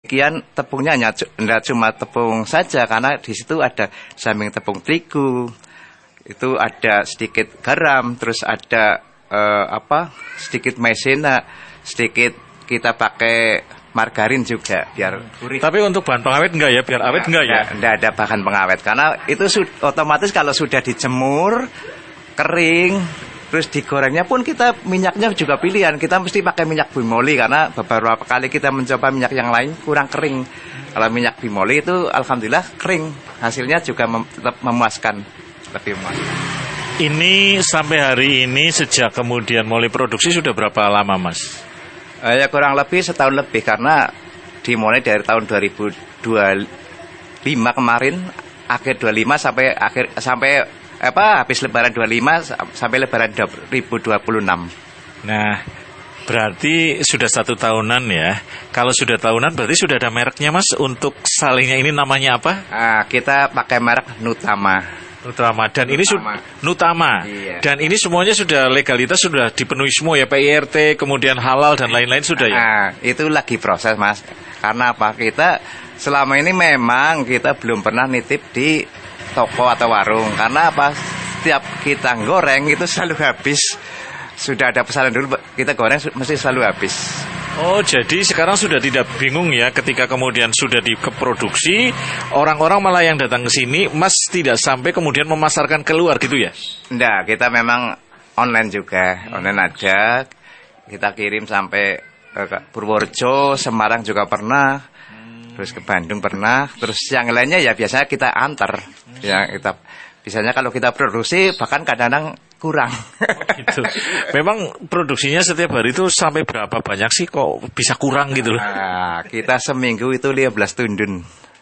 Kian tepungnya hanya tidak cuma tepung saja karena di situ ada samping tepung terigu, itu ada sedikit garam, terus ada sedikit maizena, sedikit kita pakai margarin juga biar gurih. Tapi untuk bahan pengawet enggak ya, biar awet enggak ya? Enggak ada bahan pengawet karena itu otomatis kalau sudah dijemur kering. Terus digorengnya pun kita minyaknya juga pilihan. Kita mesti pakai minyak bimoli karena beberapa kali kita mencoba minyak yang lain kurang kering. Kalau minyak bimoli itu alhamdulillah kering. Hasilnya juga tetap memuaskan, lebih memuaskan. Ini sampai hari ini sejak kemudian mulai produksi sudah berapa lama, Mas? Ya kurang lebih setahun lebih karena dimulai dari tahun 2025 kemarin, akhir 25 sampai habis lebaran 25 sampai lebaran 2026. Nah, berarti sudah 1 tahunan ya. Kalau sudah tahunan berarti sudah ada mereknya, Mas, untuk salingnya ini namanya apa? Kita pakai merek Nutama. Dan ini Nutama. Iya. Dan ini semuanya sudah legalitas sudah dipenuhi semua ya, PIRT, kemudian halal dan lain-lain sudah ya. Itu lagi proses, Mas. Karena apa? Kita selama ini memang kita belum pernah nitip di toko atau warung. Karena apa? Setiap kita goreng itu selalu habis. Sudah ada pesanan dulu, kita goreng mesti selalu habis. Oh, jadi sekarang sudah tidak bingung ya ketika kemudian sudah dikeproduksi, orang-orang malah yang datang ke sini, Mas tidak sampai kemudian memasarkan keluar gitu ya? Enggak, kita memang online juga. Online ada. Kita kirim sampai ke Purworejo, Semarang juga pernah. Terus ke Bandung pernah, terus yang lainnya ya biasanya kita antar. Ya kita biasanya kalau kita produksi bahkan kadang-kadang kurang. Gitu. Memang produksinya setiap hari itu sampai berapa banyak sih kok bisa kurang gitu loh? Kita seminggu itu 15 tundun.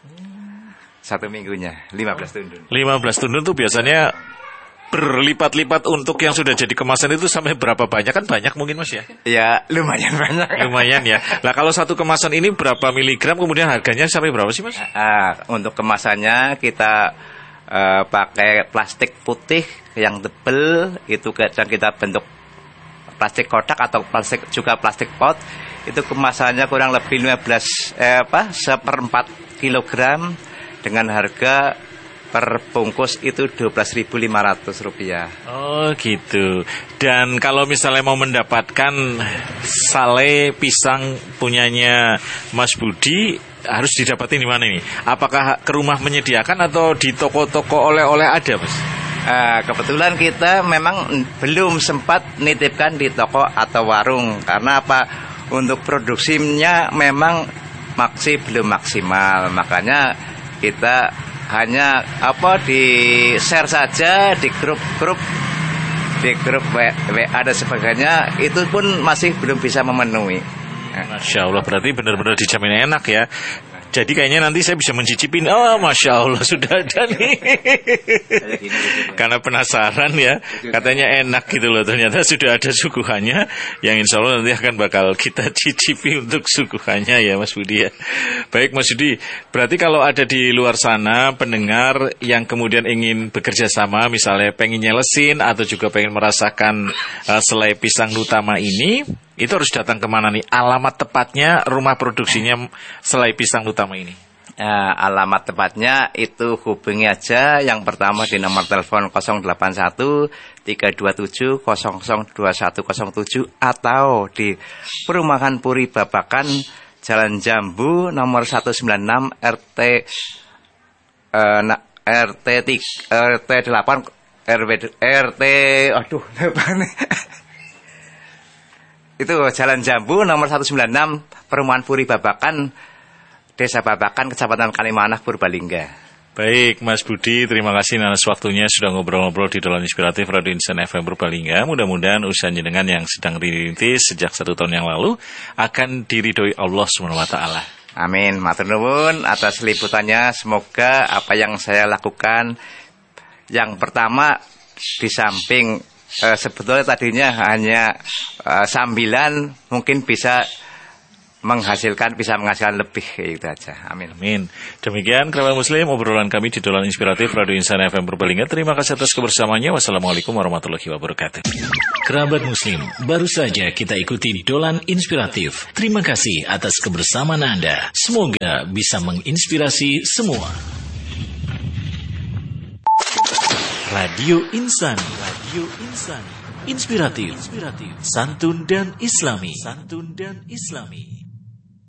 1 minggunya 15 tundun. 15 tundun tuh biasanya berlipat-lipat untuk yang sudah jadi kemasan itu sampai berapa banyak? Kan banyak mungkin, Mas ya? Ya lumayan banyak. Lumayan ya. Nah kalau satu kemasan ini berapa miligram kemudian harganya sampai berapa sih, Mas? Untuk kemasannya kita pakai plastik putih yang tebel itu, dan kita bentuk plastik kotak atau plastik pot. Itu kemasannya kurang lebih 1/4 kilogram dengan harga per bungkus itu Rp12.500. Oh gitu. Dan kalau misalnya mau mendapatkan sale pisang punyanya Mas Budi, harus didapatin di mana ini? Apakah ke rumah menyediakan atau di toko-toko oleh-oleh ada, Mas? Kebetulan kita memang belum sempat nitipkan di toko atau warung. Karena apa? Untuk produksinya memang masih belum maksimal. Makanya kita hanya di share saja di grup WA dan sebagainya, itu pun masih belum bisa memenuhi. Masya Allah, berarti benar-benar dijamin enak ya. Jadi kayaknya nanti saya bisa mencicipin. Oh, Masya Allah, sudah ada nih. Karena penasaran ya, katanya enak gitu loh. Ternyata sudah ada suguhannya, yang insya Allah nanti akan bakal kita cicipi untuk suguhannya ya, Mas Budi ya. Baik, Mas Budi, berarti kalau ada di luar sana pendengar yang kemudian ingin bekerja sama, misalnya pengen nyelesin atau juga pengen merasakan selai pisang Nutama ini, itu harus datang kemana nih? Alamat tepatnya, rumah produksinya selai pisang Nutama ini. Alamat tepatnya itu hubungi aja yang pertama di nomor telepon 081 327 002107 atau di Perumahan Puri Babakan, Jalan Jambu nomor 196 RT 8 RT itu Jalan Jambu nomor 196 Perumahan Puri Babakan, Desa Babakan, Kecamatan Kalimanah, Purbalingga. Baik, Mas Budi, terima kasih atas waktunya sudah ngobrol-ngobrol di Dalam Inspiratif Radio Insan FM Purbalingga. Mudah-mudahan usaha jenengan yang sedang dirintis sejak 1 tahun yang lalu akan diridhoi Allah SWT. Amin, matur nuwun atas liputannya. Semoga apa yang saya lakukan, yang pertama di samping sebetulnya tadinya hanya sambilan, mungkin bisa bisa menghasilkan lebih, itu aja. Amin. Amin. Demikian kerabat muslim obrolan kami di Dolan Inspiratif Radio Insan FM Purbalingga. Terima kasih atas kebersamaannya. Wassalamualaikum warahmatullahi wabarakatuh. Kerabat muslim, baru saja kita ikuti Dolan Inspiratif. Terima kasih atas kebersamaan Anda. Semoga bisa menginspirasi semua. Radio Insan. Inspiratif, santun dan islami.